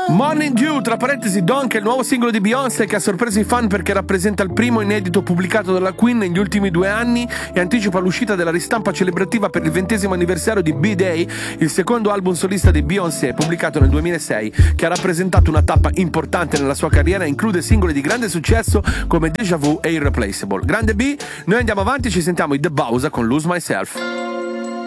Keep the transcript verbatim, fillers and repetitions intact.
Morning Dew, tra parentesi Don, che è il nuovo singolo di Beyoncé che ha sorpreso i fan perché rappresenta il primo inedito pubblicato dalla Queen negli ultimi due anni e anticipa l'uscita della ristampa celebrativa per il ventesimo anniversario di B-Day, il secondo album solista di Beyoncé pubblicato nel duemilasei, che ha rappresentato una tappa importante nella sua carriera e include singoli di grande successo come Deja Vu e Irreplaceable. Grande B, noi andiamo avanti e ci sentiamo i The Bowser con Lose Myself.